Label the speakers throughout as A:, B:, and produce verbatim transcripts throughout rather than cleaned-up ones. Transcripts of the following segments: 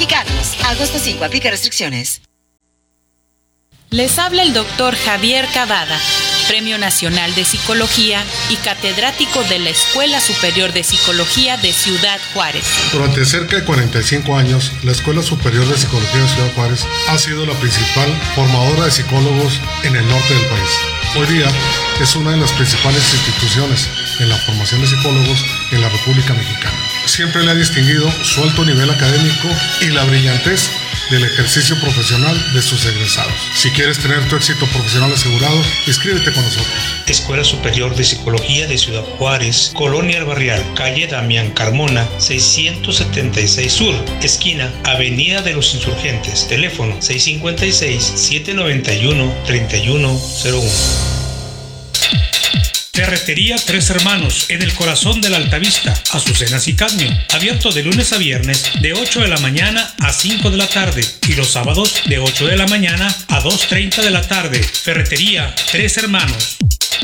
A: Mexicanos. Agosto cinco, aplica restricciones.
B: Les habla el doctor Javier Cavada, Premio Nacional de Psicología y catedrático de la Escuela Superior de Psicología de Ciudad Juárez.
C: Durante cerca de cuarenta y cinco años, la Escuela Superior de Psicología de Ciudad Juárez ha sido la principal formadora de psicólogos en el norte del país. Hoy día es una de las principales instituciones en la formación de psicólogos en la República Mexicana. Siempre le ha distinguido su alto nivel académico y la brillantez del ejercicio profesional de sus egresados. Si quieres tener tu éxito profesional asegurado, inscríbete con nosotros.
D: Escuela Superior de Psicología de Ciudad Juárez, Colonia El Barrial, calle Damián Carmona, seiscientos setenta y seis Sur, esquina Avenida de los Insurgentes, teléfono seis cinco seis, siete nueve uno, tres uno cero uno. Ferretería Tres Hermanos, en el corazón de la Altavista, Azucenas y Cadmio, abierto de lunes a viernes de ocho de la mañana a cinco de la tarde y los sábados de ocho de la mañana a dos treinta de la tarde. Ferretería Tres Hermanos.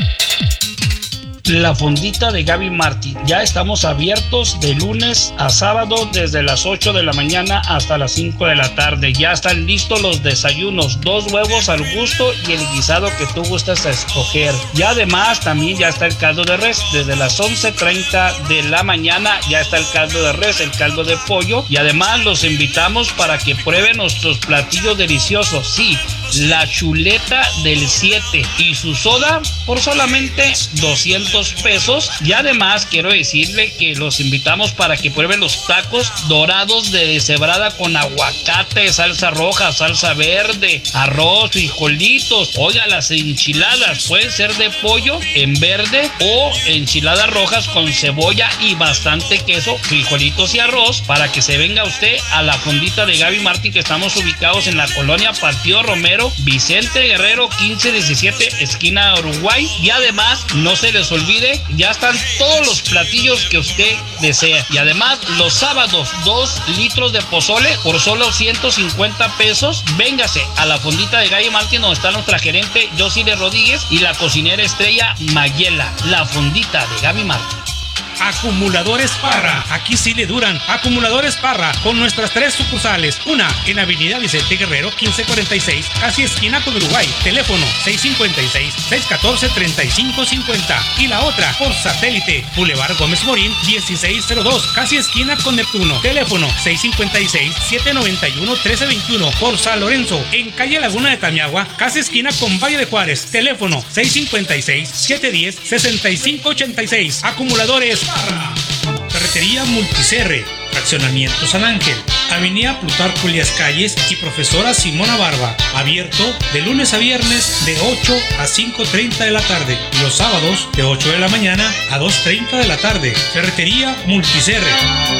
E: La Fondita de Gaby Martin. Ya estamos abiertos de lunes a sábado desde las ocho de la mañana hasta las cinco de la tarde. Ya están listos los desayunos, dos huevos al gusto y el guisado que tú gustas a escoger. Y además también ya está el caldo de res. Desde las once treinta de la mañana ya está el caldo de res, el caldo de pollo. Y además los invitamos para que prueben nuestros platillos deliciosos. Sí, la chuleta del siete y su soda por solamente doscientos pesos. Y además quiero decirle que los invitamos para que prueben los tacos dorados de deshebrada con aguacate, salsa roja, salsa verde, arroz, frijolitos. Oiga, las enchiladas pueden ser de pollo en verde o enchiladas rojas con cebolla y bastante queso, frijolitos y arroz, para que se venga usted a la Fondita de Gaby Martin, que estamos ubicados en la colonia Partido Romero, Vicente Guerrero quince diecisiete, esquina Uruguay. Y además no se les olvide, ya están todos los platillos que usted desea. Y además los sábados dos litros de pozole por solo ciento cincuenta pesos. Véngase a la Fondita de Gaby Martin, donde está nuestra gerente Josile Rodríguez y la cocinera estrella Mayela. La Fondita de Gaby Martin.
D: Acumuladores Parra, aquí sí le duran. Acumuladores Parra, con nuestras tres sucursales. Una en Avenida Vicente Guerrero quince cuarenta y seis, casi esquina con Uruguay. Teléfono seis cinco seis, seis uno cuatro, tres cinco cinco cero. Y la otra por satélite, Boulevard Gómez Morín dieciséis cero dos, casi esquina con Neptuno. Teléfono seis cinco seis, siete nueve uno, uno tres dos uno. Por San Lorenzo, en calle Laguna de Tamiagua, casi esquina con Valle de Juárez. Teléfono seis cinco seis, siete uno cero, seis cinco ocho seis. Acumuladores Parra. Ferretería Multicerre, Fraccionamiento San Ángel, Avenida Plutarco Elías Calles y Profesora Simona Barba, abierto de lunes a viernes de ocho a cinco treinta de la tarde y los sábados de ocho de la mañana a dos treinta de la tarde. Ferretería Multicerre.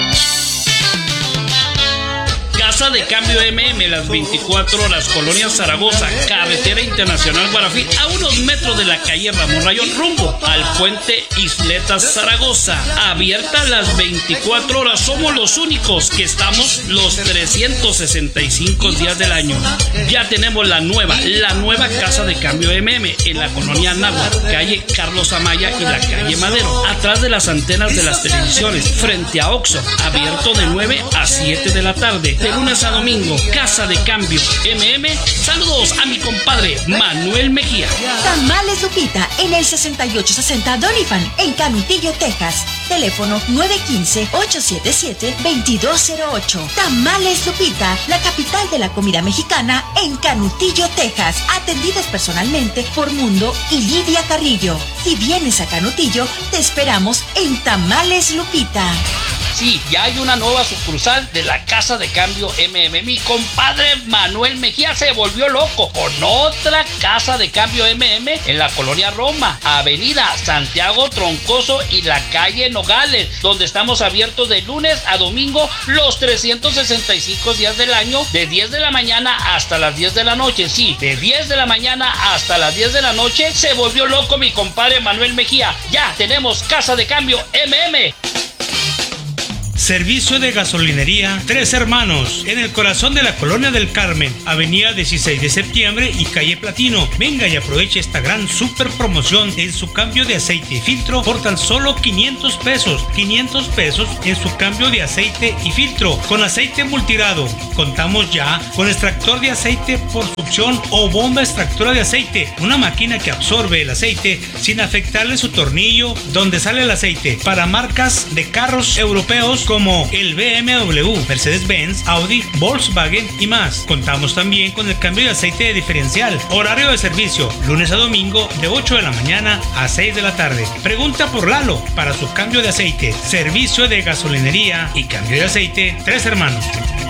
E: Casa de Cambio M M, las veinticuatro horas, Colonia Zaragoza, Carretera Internacional Guarafí, a unos metros de la calle Ramón Rayón, rumbo al puente Isletas Zaragoza. Abierta las veinticuatro horas, somos los únicos que estamos los trescientos sesenta y cinco días del año. Ya tenemos la nueva, la nueva Casa de Cambio M M en la colonia Náhuatl, calle Carlos Amaya y la calle Madero, atrás de las antenas de las televisiones, frente a Oxxo, abierto de nueve a siete de la tarde. De lunes a domingo, Casa de Cambio M M. Saludos a mi compadre Manuel Mejía.
F: Tamales Lupita en el sesenta y ocho sesenta Doniphan en Canutillo, Texas. Teléfono nueve uno cinco, ocho siete siete, dos dos cero ocho. Tamales Lupita, la capital de la comida mexicana en Canutillo, Texas. Atendidas personalmente por Mundo y Lidia Carrillo. Si vienes a Canutillo, te esperamos en Tamales Lupita.
E: Sí, ya hay una nueva sucursal de la Casa de Cambio M M. Mi compadre Manuel Mejía se volvió loco con otra Casa de Cambio M M en la colonia Roma, Avenida Santiago Troncoso y la calle Nogales, donde estamos abiertos de lunes a domingo los trescientos sesenta y cinco días del año, de diez de la mañana hasta las diez de la noche. Sí, de diez de la mañana hasta las diez de la noche. Se volvió loco mi compadre Manuel Mejía. Ya tenemos Casa de Cambio M M.
D: Servicio de gasolinería Tres Hermanos, en el corazón de la Colonia del Carmen, avenida dieciséis de septiembre y calle Platino. Venga y aproveche esta gran super promoción en su cambio de aceite y filtro por tan solo quinientos pesos. quinientos pesos en su cambio de aceite y filtro con aceite multirado. Contamos ya con extractor de aceite por succión o bomba extractora de aceite, una máquina que absorbe el aceite sin afectarle su tornillo donde sale el aceite, para marcas de carros europeos como el B M W, Mercedes-Benz, Audi, Volkswagen y más. Contamos también con el cambio de aceite de diferencial. Horario de servicio, lunes a domingo de ocho de la mañana a seis de la tarde. Pregunta por Lalo para su cambio de aceite. Servicio de gasolinería y cambio de aceite Tres Hermanos.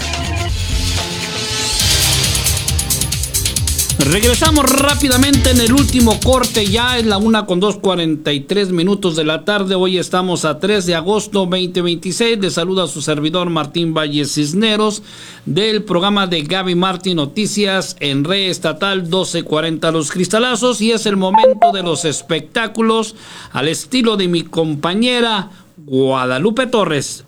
G: Regresamos rápidamente en el último corte, ya es la una con dos cuarenta y tres minutos de la tarde. Hoy estamos a tres de agosto veinte veintiséis. Le saluda a su servidor Martín Valle Cisneros del programa de Gaby Martín Noticias en Red Estatal doce cuarenta Los Cristalazos, y es el momento de los espectáculos al estilo de mi compañera Guadalupe Torres.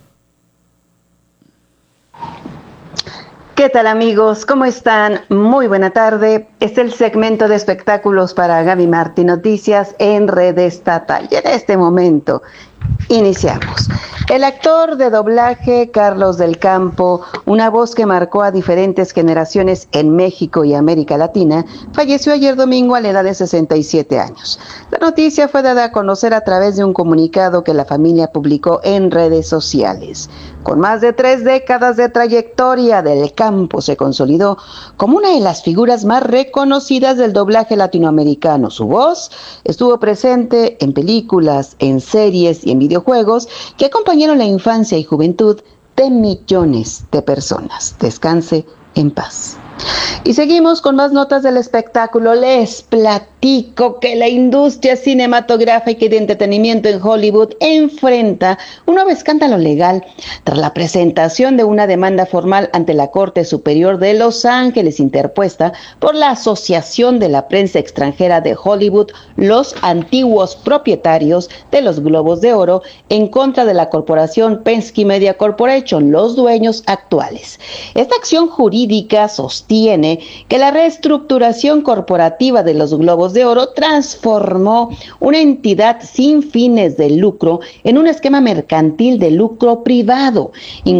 H: ¿Qué tal, amigos? ¿Cómo están? Muy buena tarde. Es el segmento de espectáculos para Gaby Martín Noticias en Red Estatal. Y en este momento iniciamos. El actor de doblaje Carlos del Campo, una voz que marcó a diferentes generaciones en México y América Latina, falleció ayer domingo a la edad de sesenta y siete años. La noticia fue dada a conocer a través de un comunicado que la familia publicó en redes sociales. Con más de tres décadas de trayectoria, Del Campo se consolidó como una de las figuras más reconocidas del doblaje latinoamericano. Su voz estuvo presente en películas, en series y en videojuegos que acompañaron la infancia y juventud de millones de personas. Descanse en paz. Y seguimos con más notas del espectáculo. Les platico que la industria cinematográfica y de entretenimiento en Hollywood enfrenta un nuevo escándalo legal tras la presentación de una demanda formal ante la Corte Superior de Los Ángeles interpuesta por la Asociación de la Prensa Extranjera de Hollywood, los antiguos propietarios de los Globos de Oro, en contra de la corporación Penske Media Corporation, los dueños actuales. Esta acción jurídica sostiene que la reestructuración corporativa de los Globos de Oro transformó una entidad sin fines de lucro en un esquema mercantil de lucro privado,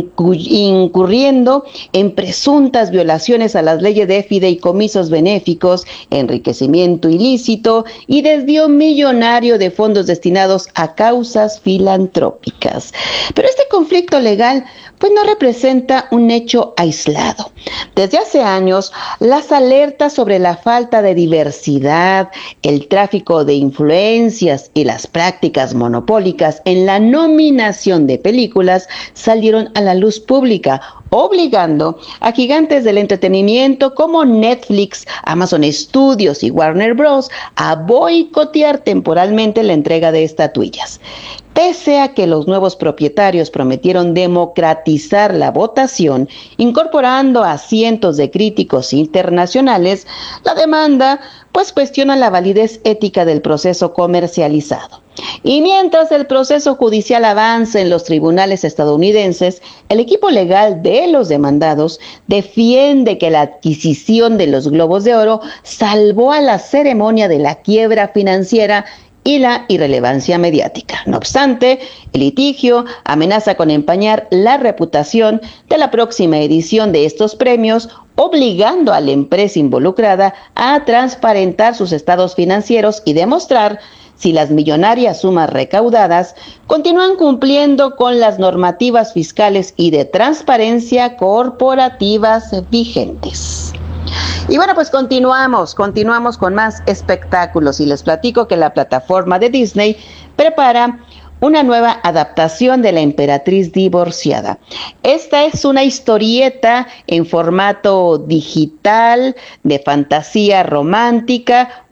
H: incurriendo en presuntas violaciones a las leyes de fideicomisos benéficos, enriquecimiento ilícito y desvío millonario de fondos destinados a causas filantrópicas. Pero este conflicto legal pues no representa un hecho aislado. Desde hace años, las alertas sobre la falta de diversidad, el tráfico de influencias y las prácticas monopólicas en la nominación de películas salieron a la luz pública, obligando a gigantes del entretenimiento como Netflix, Amazon Studios y Warner Bros. A boicotear temporalmente la entrega de estatuillas. Pese a que los nuevos propietarios prometieron democratizar la votación, incorporando a cientos de críticos internacionales, la demanda pues cuestiona la validez ética del proceso comercializado. Y mientras el proceso judicial avanza en los tribunales estadounidenses, el equipo legal de los demandados defiende que la adquisición de los Globos de Oro salvó a la ceremonia de la quiebra financiera y la irrelevancia mediática. No obstante, el litigio amenaza con empañar la reputación de la próxima edición de estos premios, obligando a la empresa involucrada a transparentar sus estados financieros y demostrar si las millonarias sumas recaudadas continúan cumpliendo con las normativas fiscales y de transparencia corporativas vigentes. Y bueno, pues continuamos, continuamos con más espectáculos y les platico que la plataforma de Disney prepara una nueva adaptación de La Emperatriz Divorciada. Esta es una historieta en formato digital de fantasía romántica,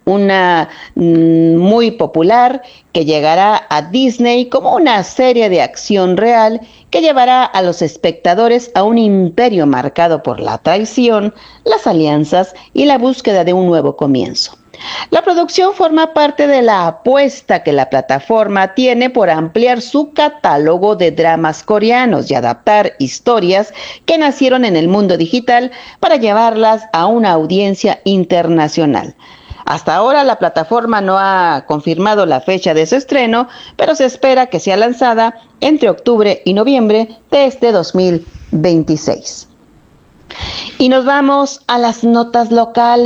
H: una mmm, muy popular que llegará a Disney como una serie de acción real que llevará a los espectadores a un imperio marcado por la traición, las alianzas y la búsqueda de un nuevo comienzo. La producción forma parte de la apuesta que la plataforma tiene por ampliar su catálogo de dramas coreanos y adaptar historias que nacieron en el mundo digital para llevarlas a una audiencia internacional. Hasta ahora la plataforma no ha confirmado la fecha de su estreno, pero se espera que sea lanzada entre octubre y noviembre de este dos mil veintiséis. Y nos vamos a las notas locales.